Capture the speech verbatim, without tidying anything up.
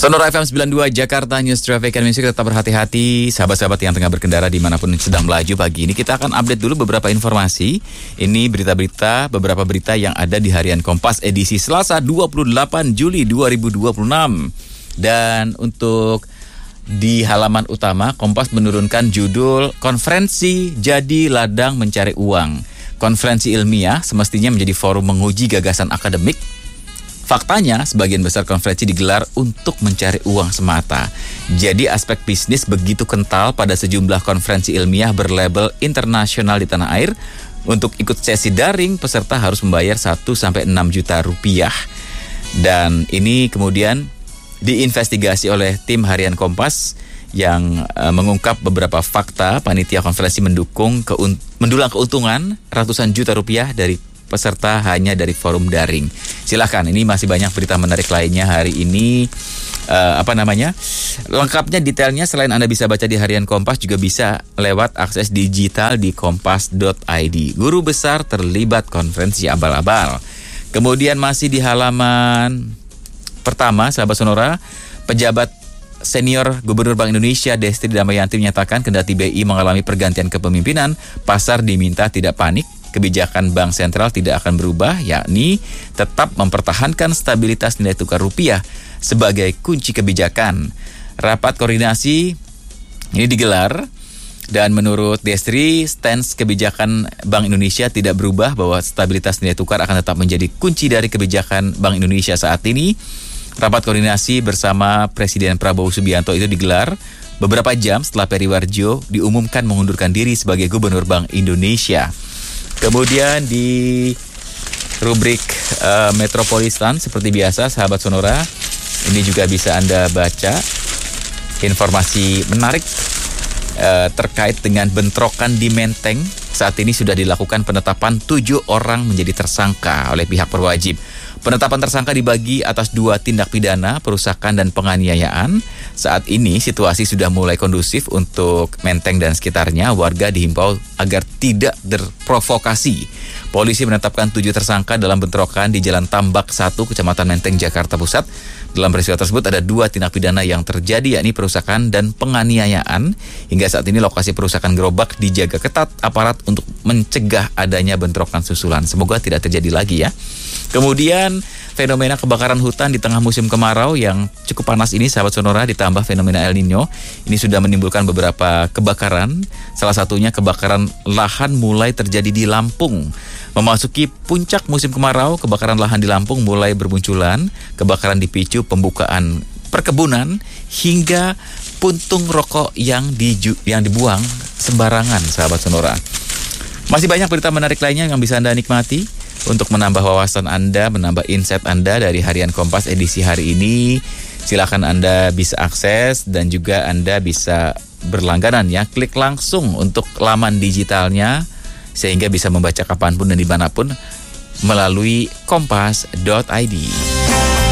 Sonora F M sembilan puluh dua Jakarta News Traffic and Music, tetap berhati-hati sahabat-sahabat yang tengah berkendara dimanapun sedang melaju pagi ini. Kita akan update dulu beberapa informasi. Ini berita-berita, beberapa berita yang ada di Harian Kompas edisi Selasa dua puluh delapan Juli dua ribu dua puluh enam. Dan untuk di halaman utama, Kompas menurunkan judul Konferensi Jadi Ladang Mencari Uang. Konferensi ilmiah semestinya menjadi forum menguji gagasan akademik. Faktanya, sebagian besar konferensi digelar untuk mencari uang semata. Jadi aspek bisnis begitu kental pada sejumlah konferensi ilmiah berlabel internasional di tanah air. Untuk ikut sesi daring, peserta harus membayar satu sampai enam juta rupiah. Dan ini kemudian diinvestigasi oleh tim Harian Kompas yang uh, mengungkap beberapa fakta. Panitia konferensi mendukung keun- mendulang keuntungan ratusan juta rupiah dari peserta hanya dari forum daring. Silahkan, ini masih banyak berita menarik lainnya hari ini. Uh, apa namanya? Lengkapnya, detailnya selain Anda bisa baca di Harian Kompas, juga bisa lewat akses digital di kompas dot i d. Guru besar terlibat konferensi abal-abal. Kemudian masih di halaman pertama, sahabat Sonora, pejabat senior Gubernur Bank Indonesia Destri Damayanti menyatakan kendati B I mengalami pergantian kepemimpinan, pasar diminta tidak panik. Kebijakan Bank Sentral tidak akan berubah, yakni tetap mempertahankan stabilitas nilai tukar rupiah sebagai kunci kebijakan. Rapat koordinasi ini digelar dan menurut Destri, stance kebijakan Bank Indonesia tidak berubah bahwa stabilitas nilai tukar akan tetap menjadi kunci dari kebijakan Bank Indonesia saat ini. Rapat koordinasi bersama Presiden Prabowo Subianto itu digelar beberapa jam setelah Peri Warjio diumumkan mengundurkan diri sebagai Gubernur Bank Indonesia. Kemudian di rubrik uh, Metropolitan seperti biasa, sahabat Sonora, ini juga bisa Anda baca informasi menarik uh, terkait dengan bentrokan di Menteng. Saat ini sudah dilakukan penetapan tujuh orang menjadi tersangka oleh pihak berwajib. Penetapan tersangka dibagi atas dua tindak pidana, perusakan dan penganiayaan. Saat ini situasi sudah mulai kondusif untuk Menteng dan sekitarnya. Warga dihimbau agar tidak terprovokasi. Polisi menetapkan tujuh tersangka dalam bentrokan di Jalan Tambak satu, Kecamatan Menteng, Jakarta Pusat. Dalam peristiwa tersebut ada dua tindak pidana yang terjadi, yakni perusakan dan penganiayaan. Hingga saat ini lokasi perusakan gerobak dijaga ketat aparat untuk mencegah adanya bentrokan susulan. Semoga tidak terjadi lagi ya. Kemudian fenomena kebakaran hutan di tengah musim kemarau yang cukup panas ini, sahabat Sonora, ditambah fenomena El Nino, ini sudah menimbulkan beberapa kebakaran. Salah satunya kebakaran lahan mulai terjadi di Lampung. Memasuki puncak musim kemarau, kebakaran lahan di Lampung mulai bermunculan. Kebakaran dipicu pembukaan perkebunan hingga puntung rokok yang diju, yang dibuang sembarangan, sahabat Sonora. Masih banyak berita menarik lainnya yang bisa Anda nikmati. Untuk menambah wawasan Anda, menambah insight Anda dari Harian Kompas edisi hari ini, silakan Anda bisa akses dan juga Anda bisa berlangganan ya. Klik langsung untuk laman digitalnya sehingga bisa membaca kapanpun dan dimanapun melalui kompas dot i d.